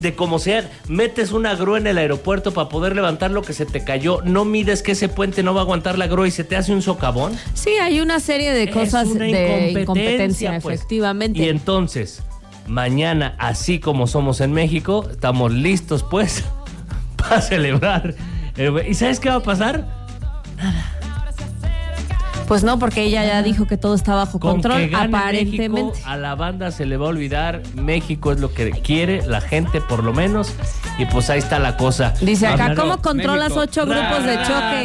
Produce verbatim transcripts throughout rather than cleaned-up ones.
de como sea, metes una grúa en el aeropuerto para poder levantar lo que se te cayó, no mides que ese puente no va a aguantar la grúa y se te hace un socavón. Sí, hay una serie de cosas es una de incompetencia, incompetencia, pues. efectivamente. Y entonces, mañana, así como somos en México, estamos listos, pues, para celebrar. ¿Y sabes qué va a pasar? Nada. Pues no, porque ella ya dijo que todo está bajo Con control, que gane aparentemente. México, a la banda se le va a olvidar. México es lo que quiere, la gente por lo menos. Y pues ahí está la cosa. Dice acá, Hablaron, ¿cómo controlas México. ocho grupos de choque?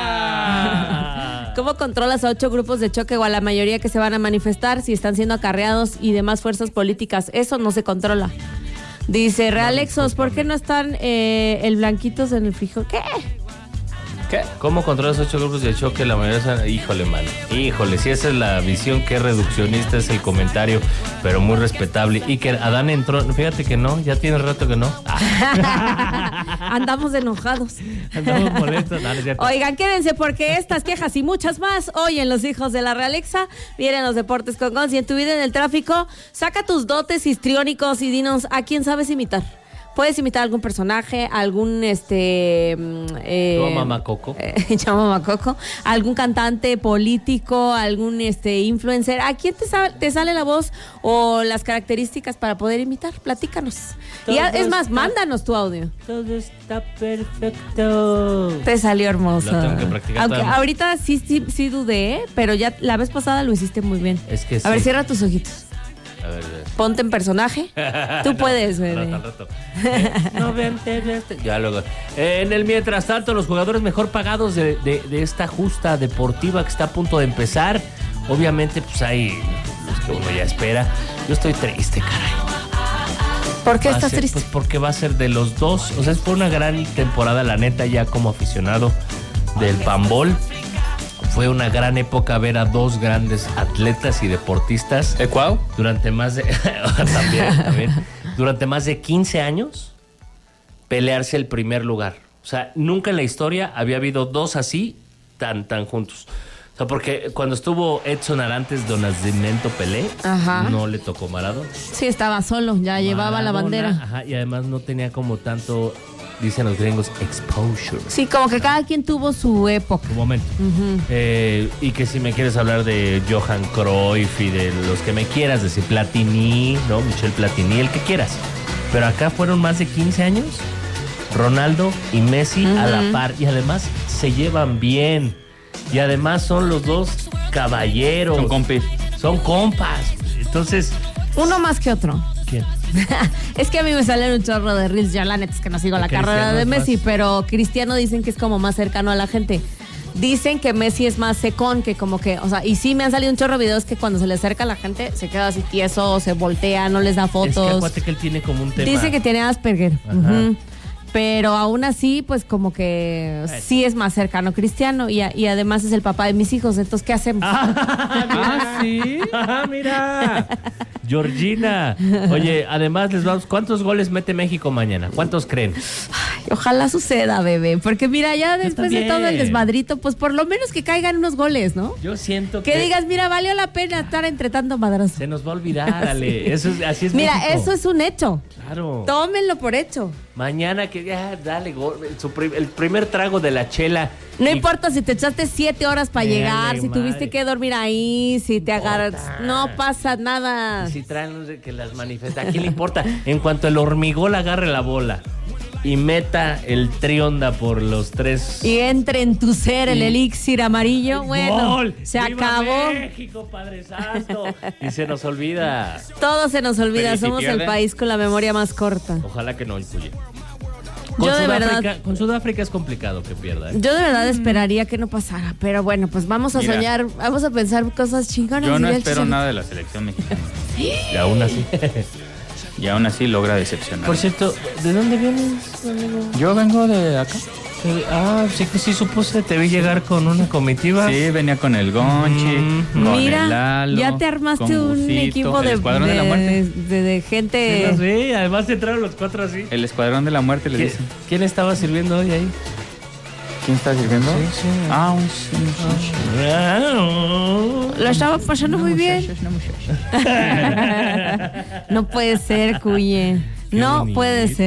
Ra, ¿Cómo controlas a ocho grupos de choque o a la mayoría que se van a manifestar si están siendo acarreados y demás fuerzas políticas? Eso no se controla. Dice, Realexos, ¿por qué no están eh, el blanquitos en el frijol? ¿Qué? ¿Qué? ¿Cómo controlas ocho grupos de choque? La mayoría son... Híjole, mano. Híjole, si esa es la visión, qué reduccionista es el comentario, pero muy respetable. Y que Adán entró... Fíjate que no, ya tiene rato que no. Ah. Andamos enojados. Andamos molestos. No, no es cierto. Oigan, quédense porque estas quejas y muchas más hoy en Los Hijos de la Realexa. Vienen los deportes con Gonz y en tu vida en el tráfico. Saca tus dotes histriónicos y dinos a quién sabes imitar. Puedes imitar a algún personaje, algún este eh, ¿Tú a Mamá Coco? Eh, yo a Mamá Coco, algún cantante político, algún este influencer. ¿A quién te, sal, te sale la voz o las características para poder imitar? Platícanos. Y a, es más, está, mándanos tu audio. Todo está perfecto. Te salió hermoso. Lo tengo que practicar. Aunque ahorita sí, sí, sí dudé, pero ya la vez pasada lo hiciste muy bien. Es que a sí. ver, cierra tus ojitos. A ver, a ver. Ponte en personaje. Tú puedes, bebé. Rato, rato. Eh, no vean T V. Ya luego. Eh, en el mientras tanto, los jugadores mejor pagados de, de, de esta justa deportiva que está a punto de empezar. Obviamente, pues hay los que uno ya espera. Yo estoy triste, caray. ¿Por qué Va estás ser, triste? Pues porque va a ser de los dos. O sea, fue una gran temporada, la neta, ya como aficionado del panbol. Fue una gran época ver a dos grandes atletas y deportistas. ¿El cuau? Durante más de... también, también. Durante más de quince años pelearse el primer lugar. O sea, nunca en la historia había habido dos así tan, tan juntos. O sea, porque cuando estuvo Edson Arantes do Nascimento Pelé, Ajá. no le tocó Maradona. Sí, estaba solo, ya Maradona, llevaba la bandera. Ajá, y además no tenía como tanto, dicen los gringos, exposure. Sí, como que cada quien tuvo su época. Un momento. Uh-huh. Eh, y que si me quieres hablar de Johan Cruyff y de los que me quieras decir, Platini, ¿no? Michel Platini, el que quieras. Pero acá fueron más de quince años, Ronaldo y Messi uh-huh. a la par. Y además se llevan bien. Y además son los dos caballeros. Son compis. Son compas. Entonces... Uno más que otro. ¿Quién? Es que a mí me salen un chorro de reels. Ya la neta es que no sigo la carrera de Messi, más... pero Cristiano dicen que es como más cercano a la gente. Dicen que Messi es más secón, que como que, o sea, y sí me han salido un chorro de videos que cuando se le acerca a la gente se queda así tieso, se voltea, no les da fotos. Es que acuérdate que él tiene como un tema. Dice que tiene Asperger. Uh-huh. Pero aún así, pues como que sí es más cercano Cristiano y, a, y además es el papá de mis hijos. Entonces, ¿qué hacemos? Ah, ¿sí? Ah, mira. Georgina. Oye, además les vamos, ¿cuántos goles mete México mañana? ¿Cuántos creen? Ay, ojalá suceda, bebé. Porque mira, ya después de todo el desmadrito, pues por lo menos que caigan unos goles, ¿no? Yo siento que... Que digas, mira, valió la pena estar entre tanto madrazo. Se nos va a olvidar, Ale. Sí. Eso es, así es Mira, México. Eso es un hecho. Claro. Tómenlo por hecho. Mañana que ya, dale, su prim, el primer trago de la chela. No y, importa si te echaste siete horas para llegar, si madre. tuviste que dormir ahí, si te agarras, no pasa nada. Y si traen que las manifiesta, ¿a quién le importa? En cuanto el hormigol agarre la bola y meta el trionda por los tres. Y entre en tu ser el y... elixir amarillo, bueno, ¡Gol! Se ¡Viva acabó. México, Padre Santo! Y se nos olvida. Todo se nos olvida, Pero somos si el país con la memoria más corta. Ojalá que no incluya. Con Yo de Sudáfrica, verdad, con Sudáfrica es complicado que pierda. ¿eh? Yo de verdad esperaría que no pasara, pero bueno, pues vamos a Mira, soñar, vamos a pensar cosas chingonas. Yo no espero nada de la selección mexicana. Y aún así. Y aún así logra decepcionar. Por cierto, ¿de dónde vienes, amigo? Yo vengo de acá. Ah, sí que sí supuse, te vi llegar con una comitiva. Sí, venía con el Gonchi, mm-hmm. con Mira, el Lalo, ya te armaste un Gusito, equipo de, escuadrón de, de la muerte. De, de gente. Sí, sí, además entraron los cuatro así. El escuadrón de la muerte le dicen. ¿Quién estaba sirviendo hoy ahí? ¿Quién está sirviendo? Sí, sí. Ah, un sí, sí, sí. Lo estaba pasando no, muy bien. No, muchachos. No puede ser, Cuye. No bonito. Puede ser.